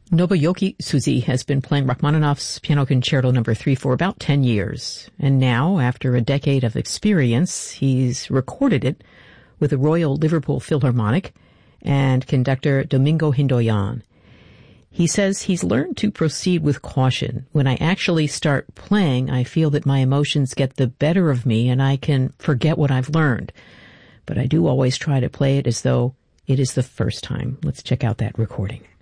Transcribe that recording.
Nobuyuki Suzuki has been playing Rachmaninoff's Piano Concerto No. 3 for about 10 years. And now, after a decade of experience, he's recorded it with the Royal Liverpool Philharmonic and conductor Domingo Hindoyan. He says he's learned to proceed with caution. When I actually start playing, I feel that my emotions get the better of me and I can forget what I've learned. But I do always try to play it as though it is the first time. Let's check out that recording.